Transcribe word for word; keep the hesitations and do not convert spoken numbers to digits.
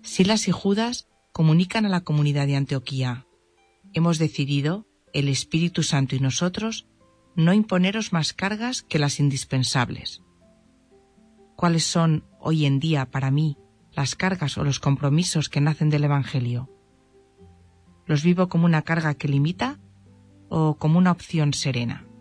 Silas y Judas comunican a la comunidad de Antioquía: hemos decidido, el Espíritu Santo y nosotros, no imponeros más cargas que las indispensables. ¿Cuáles son hoy en día para mí las cargas o los compromisos que nacen del Evangelio? ¿Los vivo como una carga que limita o como una opción serena?